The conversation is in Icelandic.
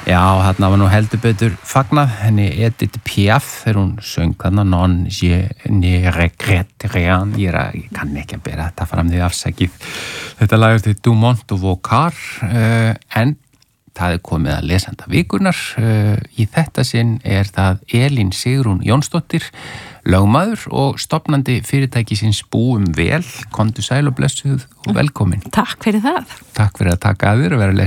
Já, þarna var nú heldur betur fagnað henni Edith Piaf þegar hún söng þarna Non je ne regrette rien. Ég kann ekki að bera þetta fram því afsakið. Þetta lag til Dumont og Vokar en það komið að lesanda vikurnar. Í þetta sinn það Elín Sigrún Jónsdóttir, lögmaður og stofnandi fyrirtækisins Búum vel. Komdu sæl og blessuð og velkomin. Takk fyrir það. Takk fyrir að taka að þér og vera að lesa